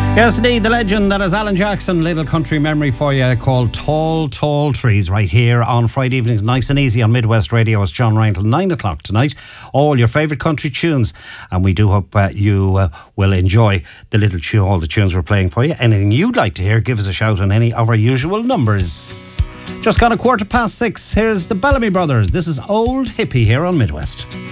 Yes, indeed, the legend that is Alan Jackson. Little country memory for you called Tall, Tall Trees right here on Friday evenings. Nice and easy on Midwest Radio. It's John Ryan till 9 o'clock tonight. All your favourite country tunes. And we do hope you will enjoy the little tune, all the tunes we're playing for you. Anything you'd like to hear, give us a shout on any of our usual numbers. Just gone 6:15. Here's the Bellamy Brothers. This is Old Hippie here on Midwest.